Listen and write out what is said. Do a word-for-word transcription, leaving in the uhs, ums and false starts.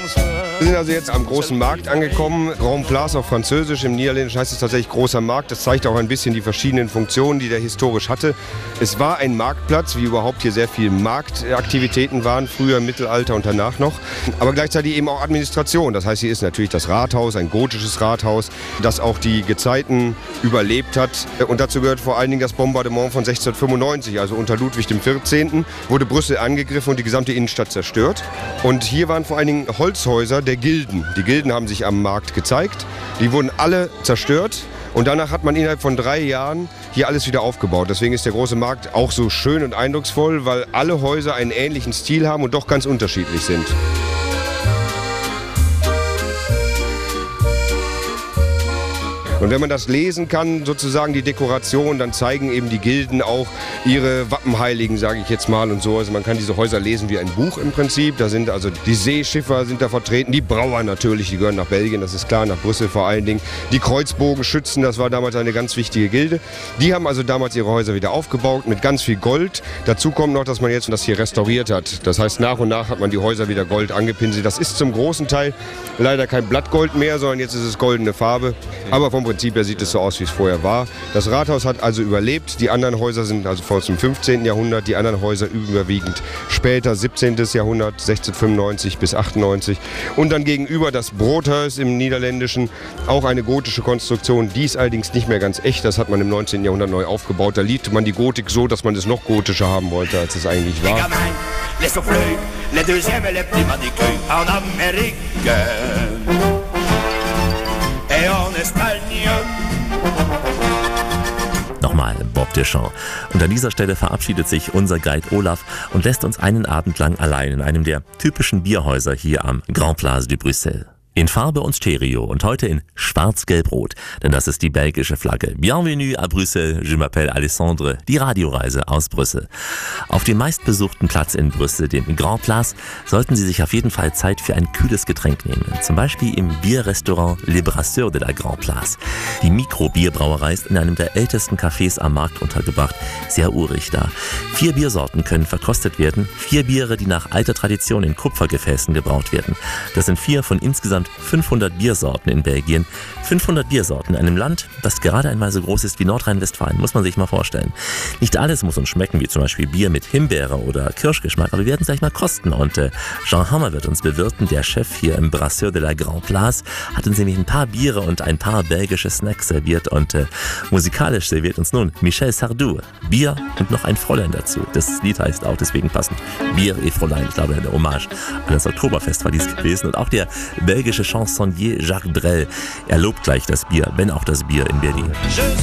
Wir sind also jetzt am großen Markt angekommen. Grand Place auf Französisch, im Niederländischen heißt es tatsächlich großer Markt. Das zeigt auch ein bisschen die verschiedenen Funktionen, die der historisch hatte. Es war ein Marktplatz, wie überhaupt hier sehr viele Marktaktivitäten waren, früher, im Mittelalter und danach noch. Aber gleichzeitig eben auch Administration. Das heißt, hier ist natürlich das Rathaus, ein gotisches Rathaus, das auch die Gezeiten überlebt hat. Und dazu gehört vor allen Dingen das Bombardement von sechzehnhundertfünfundneunzig, also unter Ludwig der vierzehnten. wurde Brüssel angegriffen und die gesamte Innenstadt zerstört. Und hier waren vor allen Dingen Holzhäuser der Gilden. Die Gilden haben sich am Markt gezeigt. Die wurden alle zerstört. Und danach hat man innerhalb von drei Jahren hier alles wieder aufgebaut. Deswegen ist der große Markt auch so schön und eindrucksvoll, weil alle Häuser einen ähnlichen Stil haben und doch ganz unterschiedlich sind. Und wenn man das lesen kann, sozusagen die Dekoration, dann zeigen eben die Gilden auch ihre Wappenheiligen, sage ich jetzt mal und so. Also man kann diese Häuser lesen wie ein Buch im Prinzip. Da sind also die Seeschiffer sind da vertreten, die Brauer natürlich, die gehören nach Belgien, das ist klar, nach Brüssel vor allen Dingen. Die Kreuzbogenschützen, das war damals eine ganz wichtige Gilde. Die haben also damals ihre Häuser wieder aufgebaut mit ganz viel Gold. Dazu kommt noch, dass man jetzt das hier restauriert hat. Das heißt, nach und nach hat man die Häuser wieder Gold angepinselt. Das ist zum großen Teil leider kein Blattgold mehr, sondern jetzt ist es goldene Farbe. Aber vom Prinzip her sieht es so aus, wie es vorher war. Das Rathaus hat also überlebt. Die anderen Häuser sind also aus dem fünfzehnten Jahrhundert, die anderen Häuser überwiegend später, siebzehnten Jahrhundert, sechzehnhundertfünfundneunzig bis achtundneunzig. Und dann gegenüber das Brothaus im Niederländischen, auch eine gotische Konstruktion. Die ist allerdings nicht mehr ganz echt. Das hat man im neunzehnten Jahrhundert neu aufgebaut. Da liebte man die Gotik so, dass man es noch gotischer haben wollte, als es eigentlich war. Nochmal Bob Deschamps. Und an dieser Stelle verabschiedet sich unser Guide Olaf und lässt uns einen Abend lang allein in einem der typischen Bierhäuser hier am Grand Place de Bruxelles. In Farbe und Stereo und heute in Schwarz-Gelb-Rot, denn das ist die belgische Flagge. Bienvenue à Bruxelles, je m'appelle Alessandre, die Radioreise aus Brüssel. Auf dem meistbesuchten Platz in Brüssel, dem Grand Place, sollten Sie sich auf jeden Fall Zeit für ein kühles Getränk nehmen. Zum Beispiel im Bierrestaurant Les Brasseurs de la Grand Place. Die Mikrobierbrauerei ist in einem der ältesten Cafés am Markt untergebracht, sehr urig da. Vier Biersorten können verkostet werden, vier Biere, die nach alter Tradition in Kupfergefäßen gebraut werden. Das sind vier von insgesamt fünfhundert Biersorten in Belgien. fünfhundert Biersorten in einem Land, das gerade einmal so groß ist wie Nordrhein-Westfalen, muss man sich mal vorstellen. Nicht alles muss uns schmecken, wie zum Beispiel Bier mit Himbeere oder Kirschgeschmack, aber wir werden es gleich mal kosten. Und äh, Jean Hammer wird uns bewirten, der Chef hier im Brasseur de la Grand Place, hat uns nämlich ein paar Biere und ein paar belgische Snacks serviert und äh, musikalisch serviert uns nun Michel Sardou. Bier und noch ein Fräulein dazu. Das Lied heißt auch deswegen passend Bier et Fräulein. Ich glaube, eine Hommage an das Oktoberfest war dies gewesen. Und auch der belgische Chansonnier Jacques Brel, er lobt gleich das Bier, wenn auch das Bier in Berlin.